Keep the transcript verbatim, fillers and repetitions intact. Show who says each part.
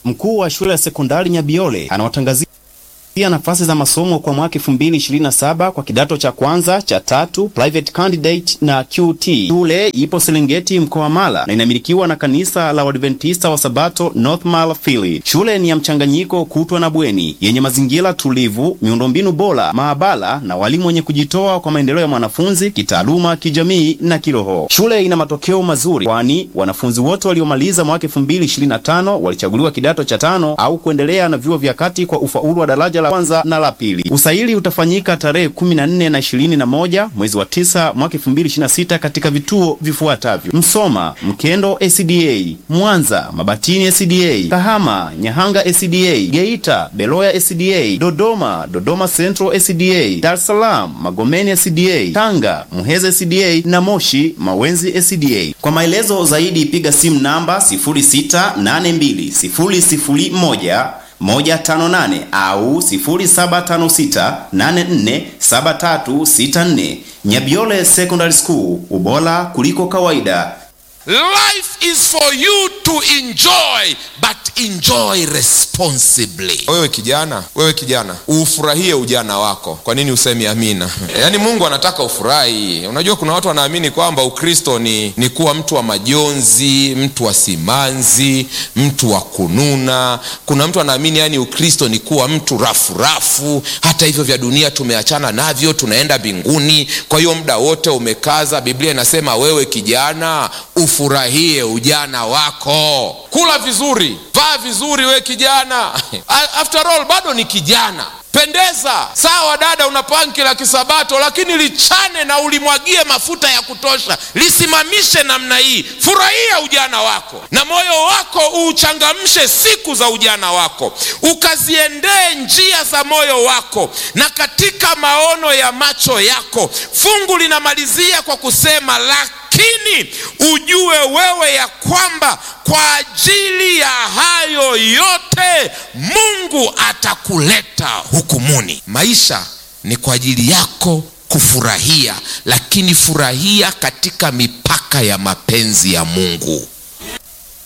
Speaker 1: Mkuu wa shule ya sekondari Nyabiole anawatangazia pia nafasi za masomo kwa mwaka elfu mbili ishirini na saba kwa kidato cha kwanza, cha tatu, private candidate na Q T. Shule ipo Serengeti mkoa wa Mara na inamilikiwa na kanisa la Waadventista wa Sabato North Mara Fili. Shule ni ya mchanganyiko kutwa na bweni yenye mazingira tulivu, miundombinu bora, maabara na walimu wenye kujitoa kwa maendeleo ya mwanafunzi kitaaluma, kijamii na kiroho. Shule ina matokeo mazuri kwani wanafunzi wote waliomaliza mwaka elfu mbili ishirini na tano walichaguliwa kidato cha tano au kuendelea na vyuo vya kati kwa ufaulu wa daraja la kwanza na la pili. Usaili utafanyika tarehe kumi na nne na ishirini na moja mwezi wa tisa mwaka elfu mbili ishirini na sita katika vituo vifuatavyo: Msoma, Mkendo S D A, Mwanza, Mabatini S D A, Kahama, Nyahanga S D A, Geita, Beloya S D A, Dodoma, Dodoma Central S D A, Dar es Salaam, Magomeni S D A, Tanga, Muheza S D A na Moshi, Mawenzi S D A. Kwa maelezo zaidi piga simu namba sifuri sita nane mbili sifuri sifuri moja moja tano nane au sifuri saba tano sita nane nne saba tatu sita nne. Nyabiole Secondary School, ubora kuliko kawaida.
Speaker 2: Life is for you to enjoy, but enjoy responsibly.
Speaker 3: Wewe kijana, wewe kijana, ufurahie ujana wako. Kwa nini usemi amina? Yaani Mungu anataka ufurahi. Unajua kuna watu wanaamini kwamba Ukristo ni ni kuwa mtu wa majonzi, mtu wa simanzi, mtu wa kununa. Kuna mtu anaamini yani Ukristo ni kuwa mtu rafu rafu, hata hivyo vya dunia tumeachana navyo, tunaenda mbinguni. Kwa hiyo muda wote umekaza. Biblia inasema wewe kijana, ufurahie ujana wako. Kula vizuri, vaa vizuri we kijana. After all bado ni kijana. Pendeza. Sawa dada, una panki la kisabato, lakini lichane na ulimwagie mafuta ya kutosha. Lisimamishe namna hii. Furahia ujana wako na moyo wako uuchangamshe siku za ujana wako. Ukaziendee njia za moyo wako na katika maono ya macho yako. Fungu linamalizia kwa kusema lakini ujue wewe ya kwamba kwa ajili ya hayo yote Mungu atakuleta hukumuni. Maisha ni kwa ajili yako kufurahia, lakini furahia katika mipaka ya mapenzi ya Mungu.